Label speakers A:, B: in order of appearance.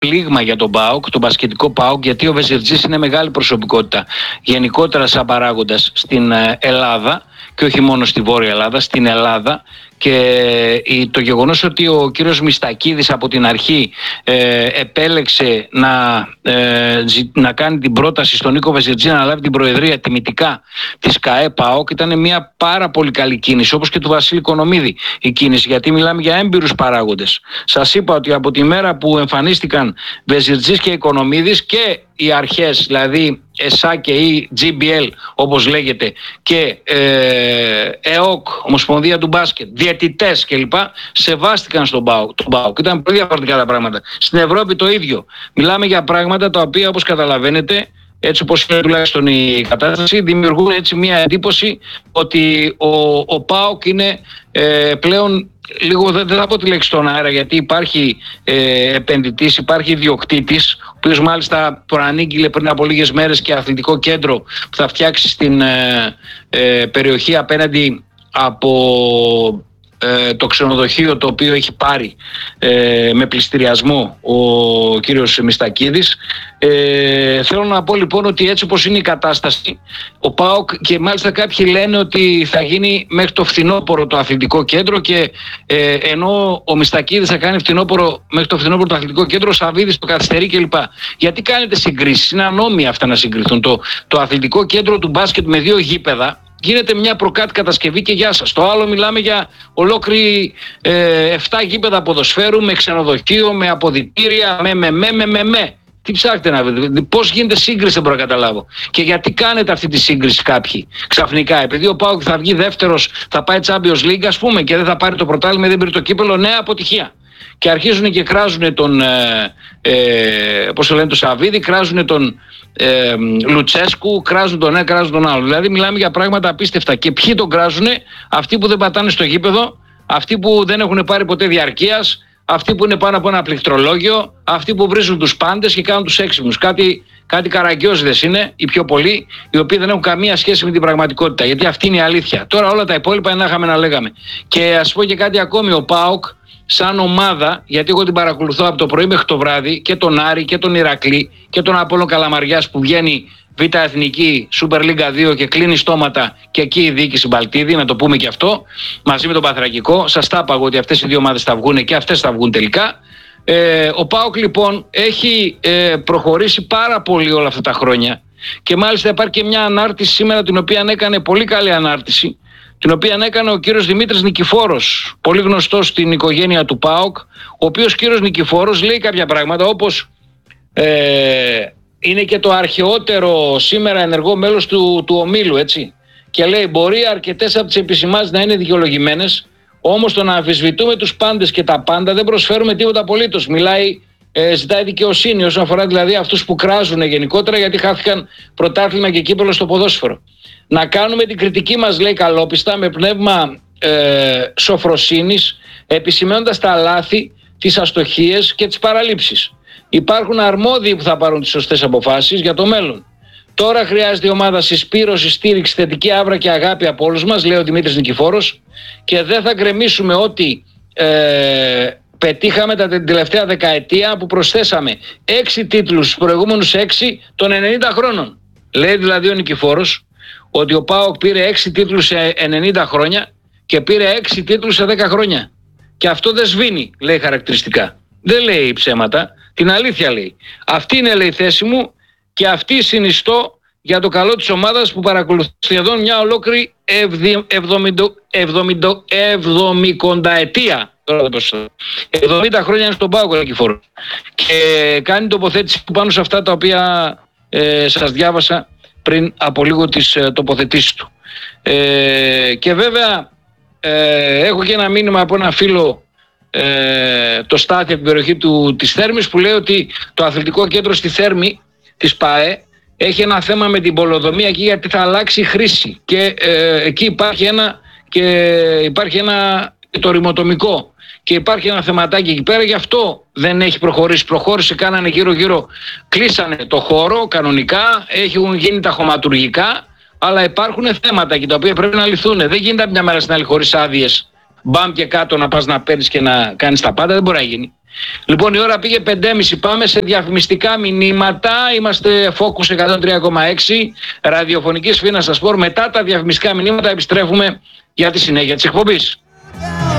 A: πλήγμα για τον ΠΑΟΚ, τον μπασκετικό ΠΑΟΚ, γιατί ο Βεζιρτζής είναι μεγάλη προσωπικότητα γενικότερα σαν παράγοντας στην Ελλάδα και όχι μόνο στη Βόρεια Ελλάδα, στην Ελλάδα. Και το γεγονός ότι ο κύριος Μιστακίδης από την αρχή επέλεξε να κάνει την πρόταση στον Νίκο Βεζιρτζή να λάβει την προεδρία τιμητικά της ΚΑΕ ΠΑΟΚ ήταν μια πάρα πολύ καλή κίνηση, όπως και του Βασίλη Κονομίδη η κίνηση, γιατί μιλάμε για έμπειρους παράγοντες. Σας είπα ότι από τη μέρα που εμφανίστηκαν Βεζιρτζής και Κονομίδης και οι αρχές, δηλαδή ΕΣΑ και η GBL όπως λέγεται και ΕΟΚ, Ομοσπονδία του Μπάσκετ, διαιτητές κλπ. Σεβάστηκαν στον ΠΑΟΚ. Ήταν πολύ διαφορετικά τα πράγματα. Στην Ευρώπη το ίδιο. Μιλάμε για πράγματα τα οποία, όπως καταλαβαίνετε, έτσι όπως είναι τουλάχιστον η κατάσταση, δημιουργούν έτσι μια εντύπωση ότι ο ΠΑΟΚ είναι πλέον λίγο, δεν θα πω τη λέξη στον αέρα, γιατί υπάρχει επενδυτής, υπάρχει ιδιοκτήτης, ο οποίος μάλιστα προανήγγειλε πριν από λίγες μέρες και αθλητικό κέντρο που θα φτιάξει στην περιοχή απέναντι από το ξενοδοχείο το οποίο έχει πάρει με πληστηριασμό ο κύριος Μιστακίδης. Θέλω να πω λοιπόν ότι έτσι όπως είναι η κατάσταση, ο ΠΑΟΚ, και μάλιστα κάποιοι λένε ότι θα γίνει μέχρι το φθινόπωρο το αθλητικό κέντρο, και ενώ ο Μιστακίδης θα κάνει μέχρι το φθινόπωρο το αθλητικό κέντρο, ο Σαββίδης το καθυστερεί κλπ. Γιατί κάνετε συγκρίσεις? Είναι ανώμια αυτά να συγκριθούν. Το αθλητικό κέντρο του μπάσκετ με 2 γήπεδα γίνεται μια προκάτ κατασκευή και γεια σας. Το άλλο μιλάμε για ολόκληρη 7 γήπεδα ποδοσφαίρου με ξενοδοχείο, με αποδυτήρια, με. Τι ψάχνετε να βρείτε? Πώς γίνεται σύγκριση, δεν μπορώ να καταλάβω. Και γιατί κάνετε αυτή τη σύγκριση κάποιοι ξαφνικά? Επειδή ο ΠΑΟΚ θα βγει δεύτερος, θα πάει Champions League ας πούμε, και δεν θα πάρει το πρωτάθλημα, δεν πήρε το κύπελλο, νέα αποτυχία. Και αρχίζουν και κράζουν τον τον Σαββίδη, κράζουν τον Λουτσέσκου, κράζουν τον ένα, κράζουν τον άλλο. Δηλαδή μιλάμε για πράγματα απίστευτα. Και ποιοι τον κράζουν? Αυτοί που δεν πατάνε στο γήπεδο, αυτοί που δεν έχουν πάρει ποτέ διαρκείας, αυτοί που είναι πάνω από ένα πληκτρολόγιο, αυτοί που βρίζουν τους πάντες και κάνουν τους έξυπνους. Κάτι καραγκιόζιδες είναι οι πιο πολλοί, οι οποίοι δεν έχουν καμία σχέση με την πραγματικότητα. Γιατί αυτή είναι η αλήθεια. Τώρα όλα τα υπόλοιπα είναι να είχαμε να λέγαμε. Και ας πω και κάτι ακόμη, ο ΠΑΟΚ σαν ομάδα, γιατί εγώ την παρακολουθώ από το πρωί μέχρι το βράδυ, και τον Άρη και τον Ηρακλή και τον Απόλλων Καλαμαριάς που βγαίνει Β' Εθνική, Super League 2 και κλείνει στόματα, και εκεί η διοίκηση Μπαλτίδη, να το πούμε και αυτό, μαζί με τον Παθρακικό. Σας τα είπα ότι αυτές οι 2 ομάδες θα βγουν και αυτές θα βγουν τελικά. Ο ΠΑΟΚ λοιπόν έχει προχωρήσει πάρα πολύ όλα αυτά τα χρόνια, και μάλιστα υπάρχει και μια ανάρτηση σήμερα, την οποία έκανε πολύ καλή ανάρτηση, την οποία έκανε ο κύριος Δημήτρης Νικηφόρος, πολύ γνωστός στην οικογένεια του ΠΑΟΚ, ο οποίος κύριος Νικηφόρος λέει κάποια πράγματα, όπως είναι και το αρχαιότερο σήμερα ενεργό μέλος του ομίλου, έτσι. Και λέει: μπορεί αρκετές από τις επισημάνσεις να είναι δικαιολογημένες, όμως το να αμφισβητούμε τους πάντες και τα πάντα δεν προσφέρουμε τίποτα απολύτως. Ζητάει δικαιοσύνη όσον αφορά δηλαδή αυτούς που κράζουν γενικότερα, γιατί χάθηκαν πρωτάθλημα και κύπελλο στο ποδόσφαιρο. Να κάνουμε την κριτική μας, λέει, καλόπιστα, με πνεύμα σοφροσύνης, επισημαίνοντας τα λάθη, τις αστοχίες και τις παραλήψεις. Υπάρχουν αρμόδιοι που θα πάρουν τις σωστές αποφάσεις για το μέλλον. Τώρα χρειάζεται η ομάδα συσπήρωση, στήριξη, θετική άβρα και αγάπη από όλους μας, λέει ο Δημήτρης Νικηφόρος, και δεν θα γκρεμίσουμε ότι πετύχαμε την τελευταία δεκαετία, που προσθέσαμε 6 τίτλους στους προηγούμενους 6 των 90 χρόνων. Λέει δηλαδή ο Νικηφόρος ότι ο ΠΑΟΚ πήρε 6 τίτλους σε 90 χρόνια και πήρε 6 τίτλους σε 10 χρόνια. Και αυτό δεν σβήνει, λέει, χαρακτηριστικά. Δεν λέει ψέματα, την αλήθεια λέει. Αυτή είναι, λέει, η θέση μου, και αυτή συνιστώ για το καλό της ομάδας που παρακολουθεί σχεδόν μια ολόκληρη 70ετία. 70 χρόνια είναι στον ΠΑΟΚ, Νικηφόρο. Και κάνει τοποθέτηση πάνω σε αυτά τα οποία σας διάβασα πριν από λίγο τις τοποθετήσεις του. Και βέβαια έχω και ένα μήνυμα από ένα φίλο, το Στάθη, από την περιοχή της Θέρμης, που λέει ότι το αθλητικό κέντρο στη Θέρμη της ΠΑΕ έχει ένα θέμα με την πολεοδομία εκεί, γιατί θα αλλάξει χρήση, και εκεί υπάρχει ένα το ρημοτομικό, και υπάρχει ένα θεματάκι εκεί πέρα, γι' αυτό δεν έχει προχώρησε, κάνανε γύρω κλείσανε το χώρο κανονικά, έχουν γίνει τα χωματουργικά, αλλά υπάρχουν θέματα εκεί τα οποία πρέπει να λυθούν. Δεν γίνεται από μια μέρα στην άλλη χωρίς άδειες μπαμ και κάτω να πας να παίρνεις και να κάνεις τα πάντα, δεν μπορεί να γίνει. Λοιπόν, η ώρα πήγε 5.30, πάμε σε διαφημιστικά μηνύματα. Είμαστε Focus 103,6, ραδιοφωνική σφήνα στα σπορ. Μετά τα διαφημιστικά μηνύματα επιστρέφουμε για τη συνέχεια της εκπομπής.